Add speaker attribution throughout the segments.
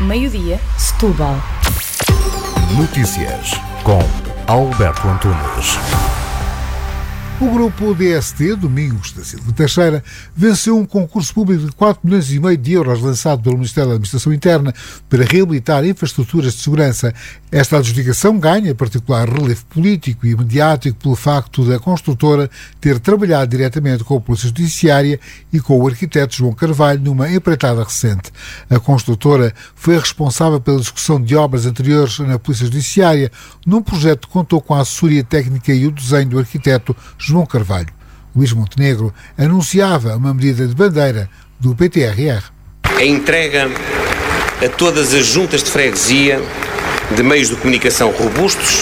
Speaker 1: meio-dia, Setúbal.
Speaker 2: Notícias com Alberto Antunes.
Speaker 3: O grupo DST, Domingos da Silva Teixeira, venceu um concurso público de 4,5 milhões de euros lançado pelo Ministério da Administração Interna para reabilitar infraestruturas de segurança. Esta adjudicação ganha particular relevo político e mediático pelo facto da construtora ter trabalhado diretamente com a Polícia Judiciária e com o arquiteto João Carvalho numa empreitada recente. A construtora foi responsável pela execução de obras anteriores na Polícia Judiciária, num projeto que contou com a assessoria técnica e o desenho do arquiteto João Carvalho. Luís Montenegro anunciava uma medida de bandeira do PTRR.
Speaker 4: A entrega a todas as juntas de freguesia de meios de comunicação robustos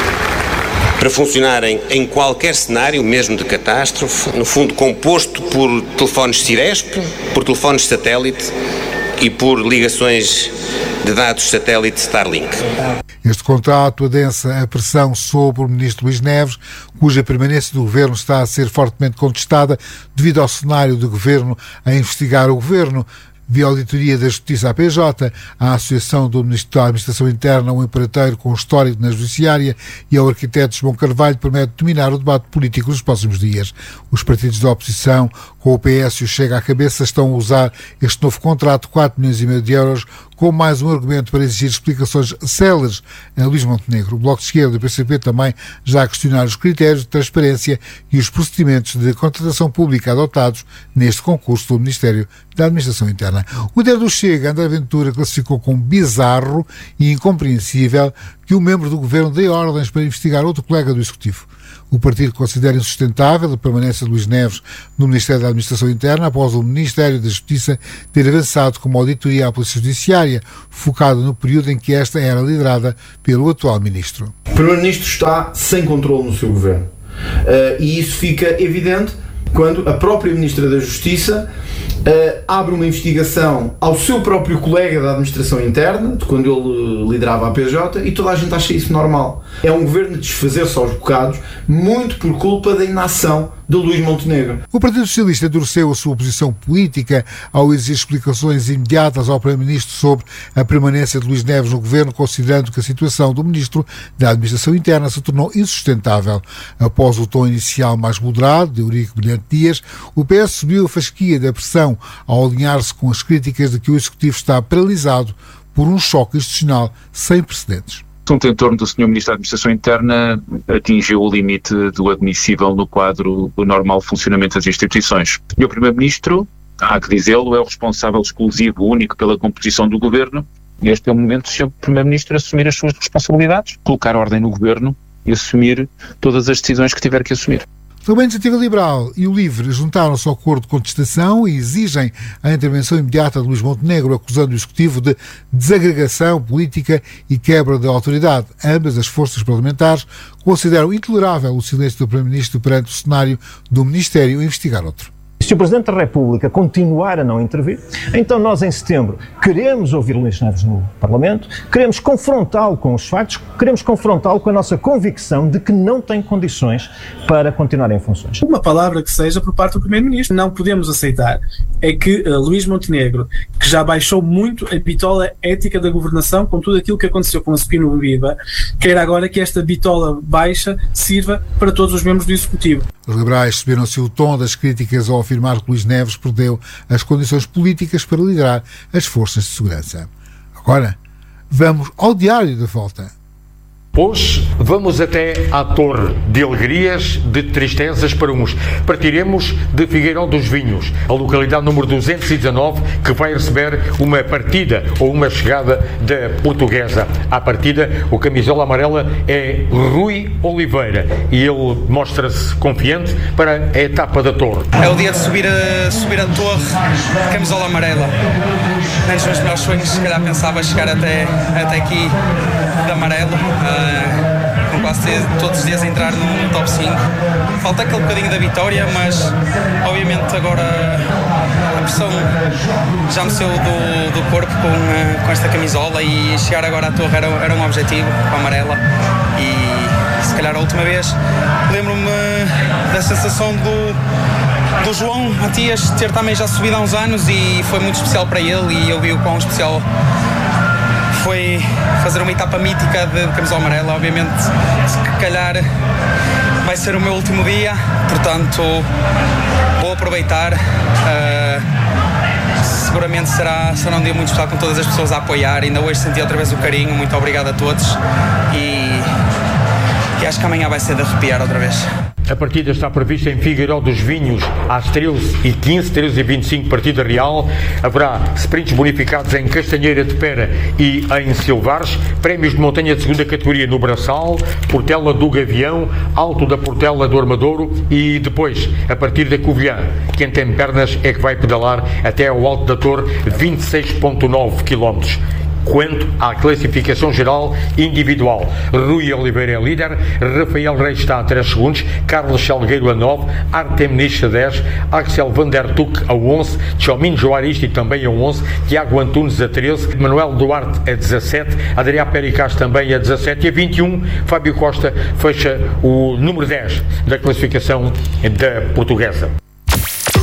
Speaker 4: para funcionarem em qualquer cenário, mesmo de catástrofe, no fundo composto por telefones Ciresp, por telefones satélite e por ligações de dados satélite Starlink.
Speaker 3: Este contrato adensa a pressão sobre o ministro Luís Neves, cuja permanência do governo está a ser fortemente contestada devido ao cenário do governo a investigar o governo. Via auditoria da Justiça à PJ, à Associação do Ministro da Administração Interna, um empreiteiro com histórico na Judiciária, e ao arquiteto João Carvalho, promete dominar o debate político nos próximos dias. Os partidos da oposição, com o PS e o Chega à cabeça, estão a usar este novo contrato de 4,5 milhões de euros como mais um argumento para exigir explicações céleres a Luís Montenegro. O Bloco de Esquerda e o PCP também já questionaram os critérios de transparência e os procedimentos de contratação pública adotados neste concurso do Ministério da Administração Interna. O líder do Chega, André Ventura, classificou como bizarro e incompreensível que um membro do governo dê ordens para investigar outro colega do Executivo. O partido considera insustentável a permanência de Luís Neves no Ministério da Administração Interna após o Ministério da Justiça ter avançado com uma auditoria à Polícia Judiciária, focada no período em que esta era liderada pelo atual Ministro.
Speaker 5: O Primeiro-Ministro está sem controle no seu governo. E isso fica evidente quando a própria Ministra da Justiça abre uma investigação ao seu próprio colega da Administração Interna, de quando ele liderava a PJ, e toda a gente acha isso normal. É um governo de desfazer-se aos bocados, muito por culpa da inação de Luís Montenegro.
Speaker 3: O Partido Socialista endureceu a sua posição política ao exigir explicações imediatas ao Primeiro-Ministro sobre a permanência de Luís Neves no governo, considerando que a situação do Ministro da Administração Interna se tornou insustentável. Após o tom inicial mais moderado de Eurico Brilhante Dias, o PS subiu a fasquia da pressão ao alinhar-se com as críticas de que o Executivo está paralisado por um choque institucional sem precedentes.
Speaker 6: O assunto em torno do Sr. Ministro da Administração Interna atingiu o limite do admissível no quadro do normal funcionamento das instituições. E o Primeiro-Ministro, há que dizê-lo, é o responsável exclusivo, único pela composição do Governo. E este é o momento do Sr. Primeiro-Ministro assumir as suas responsabilidades, colocar ordem no Governo e assumir todas as decisões que tiver que assumir.
Speaker 3: Também a Iniciativa Liberal e o LIVRE juntaram-se ao coro de contestação e exigem a intervenção imediata de Luís Montenegro, acusando o Executivo de desagregação política e quebra da autoridade. Ambas as forças parlamentares consideram intolerável o silêncio do Primeiro-Ministro perante o cenário do Ministério a investigar outro.
Speaker 7: Se o Presidente da República continuar a não intervir, então nós em setembro queremos ouvir Luís Neves no Parlamento, queremos confrontá-lo com os factos, queremos confrontá-lo com a nossa convicção de que não tem condições para continuar em funções.
Speaker 8: Uma palavra que seja por parte do Primeiro-Ministro. Não podemos aceitar é que Luís Montenegro, que já baixou muito a bitola ética da governação com tudo aquilo que aconteceu com a Spino Viva, queira agora que esta bitola baixa sirva para todos os membros do Executivo.
Speaker 3: Os liberais subiram-se o tom das críticas ao afirmar que Luís Neves perdeu as condições políticas para liderar as forças de segurança. Agora, vamos ao Diário da Volta.
Speaker 9: Hoje vamos até à Torre, de alegrias, de tristezas para uns. Partiremos de Figueirão dos Vinhos, a localidade número 219, que vai receber uma partida ou uma chegada da Portuguesa. À partida, o camisola amarela é Rui Oliveira e ele mostra-se confiante para a etapa da Torre.
Speaker 10: É o dia de subir a Torre de camisola amarela. Nem nos meus melhores sonhos, se calhar pensava chegar até aqui de amarelo. Com quase todos os dias a entrar no top 5. Falta aquele bocadinho da vitória, mas obviamente agora a pressão já me saiu do corpo com esta camisola, e chegar agora à Torre era um objetivo, com a amarela, e se calhar a última vez lembro-me da sensação do João Matias ter também já subido há uns anos, e foi muito especial para ele, e eu vi o quão especial foi fazer uma etapa mítica de camisola amarela. Obviamente, se calhar vai ser o meu último dia, portanto vou aproveitar. Seguramente será um dia muito especial, com todas as pessoas a apoiar. Ainda hoje senti outra vez o carinho. Muito obrigado a todos e acho que amanhã vai ser de arrepiar outra vez.
Speaker 9: A partida está prevista em Figueiró dos Vinhos às 13h15, 13h25, partida real. Haverá sprints bonificados em Castanheira de Pera e em Silvares, prémios de montanha de segunda categoria no Braçal, Portela do Gavião, Alto da Portela do Armadouro e depois, a partir da Covilhã, quem tem pernas é que vai pedalar até ao Alto da Torre, 26,9 km. Quanto à classificação geral individual, Rui Oliveira é líder, Rafael Reis está a 3 segundos, Carlos Salgueiro a 9, Artem Nish a 10, Axel Van der Tuck a 11, Tchomino Joaristi também a 11, Tiago Antunes a 13, Manuel Duarte a 17, Adrià Pericaz também a 17 e a 21, Fábio Costa fecha o número 10 da classificação da portuguesa.